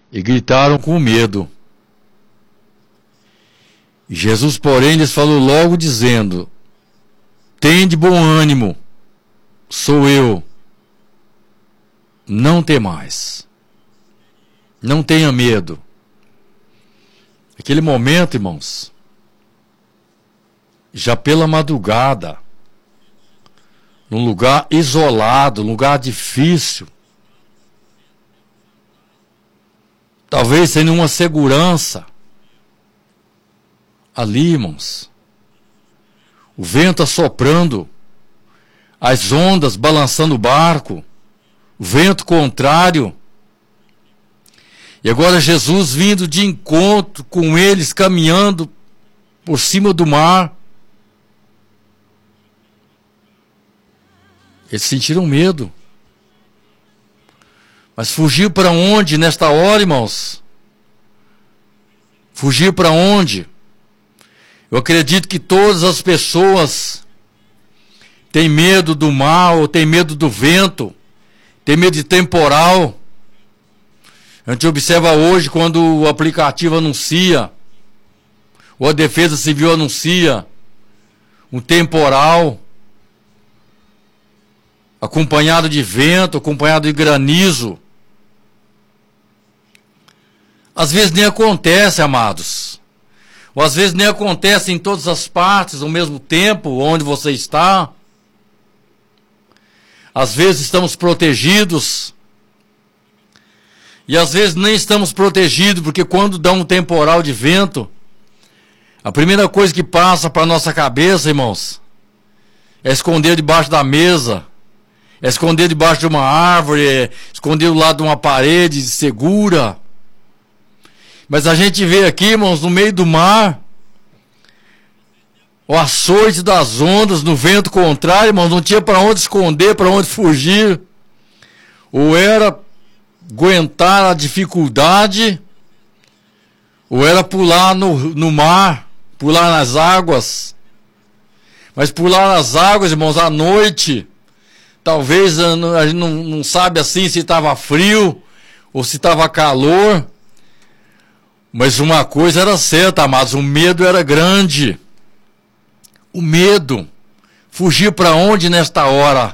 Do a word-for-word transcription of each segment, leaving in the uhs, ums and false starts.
e gritaram com medo. Jesus, porém, lhes falou logo, dizendo: tende bom ânimo, sou eu, não temais, não tenha medo. Aquele momento, irmãos, já pela madrugada, num lugar isolado, num lugar difícil, talvez sem nenhuma segurança, ali, irmãos, o vento assoprando, as ondas balançando o barco, o vento contrário, e agora Jesus vindo de encontro com eles, caminhando por cima do mar. Eles sentiram medo. Mas fugir para onde nesta hora, irmãos? Fugir para onde? Eu acredito que todas as pessoas têm medo do mar, ou têm medo do vento, têm medo de temporal. A gente observa hoje quando o aplicativo anuncia, ou a Defesa Civil anuncia, um temporal, acompanhado de vento, acompanhado de granizo. Às vezes nem acontece, amados. Ou às vezes nem acontece em todas as partes ao mesmo tempo, onde você está. Às vezes estamos protegidos. E às vezes nem estamos protegidos, porque quando dá um temporal de vento, a primeira coisa que passa para a nossa cabeça, irmãos, é esconder debaixo da mesa, é esconder debaixo de uma árvore, é esconder do lado de uma parede segura. Mas a gente vê aqui, irmãos, no meio do mar, o açoite das ondas, no vento contrário, irmãos, não tinha para onde esconder, para onde fugir. Ou era aguentar a dificuldade, ou era pular no, no mar, pular nas águas. Mas pular nas águas, irmãos, à noite, talvez a gente não, não sabe assim se estava frio ou se estava calor. Mas uma coisa era certa, amados, o medo era grande. O medo. Fugir para onde nesta hora?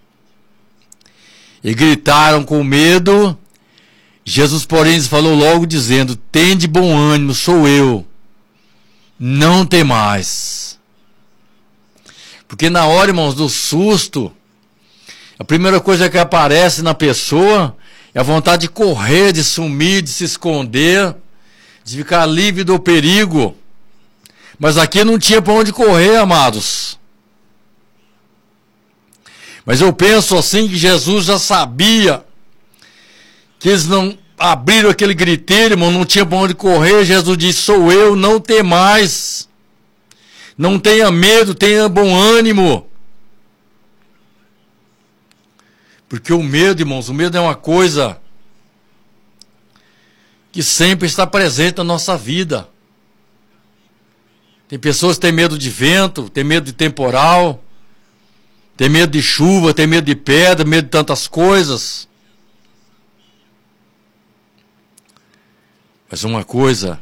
E gritaram com medo. Jesus, porém, lhes falou logo, dizendo: tende bom ânimo, sou eu, não temais. Porque na hora, irmãos, do susto, a primeira coisa que aparece na pessoa é a vontade de correr, de sumir, de se esconder, de ficar livre do perigo. Mas aqui não tinha para onde correr, amados. Mas eu penso assim que Jesus já sabia que eles não abriram aquele griteiro, irmão, não tinha para onde correr. Jesus disse: sou eu, não temais. Não tenha medo, tenha bom ânimo. Porque o medo, irmãos, o medo é uma coisa que sempre está presente na nossa vida. Tem pessoas que têm medo de vento, têm medo de temporal, têm medo de chuva, têm medo de pedra, medo de tantas coisas. Mas uma coisa,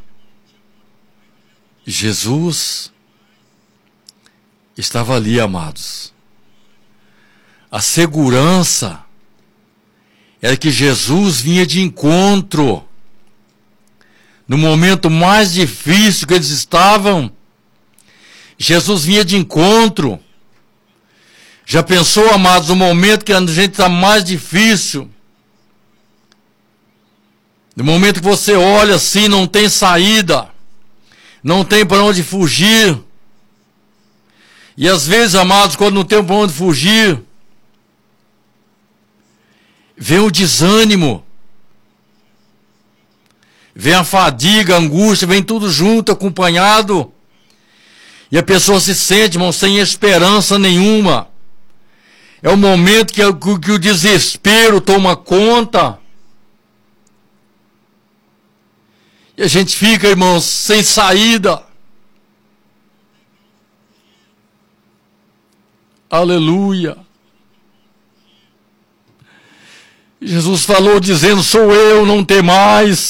Jesus estava ali, amados. A segurança era que Jesus vinha de encontro. No momento mais difícil que eles estavam, Jesus vinha de encontro. Já pensou, amados, no momento que a gente está mais difícil? No momento que você olha assim, não tem saída, não tem para onde fugir. E às vezes, amados, quando não tem para onde fugir, vem o desânimo, vem a fadiga, a angústia, vem tudo junto, acompanhado. E a pessoa se sente, irmão, sem esperança nenhuma. É o momento que, que o desespero toma conta. E a gente fica, irmãos, sem saída. Aleluia. Jesus falou dizendo: sou eu, não temais.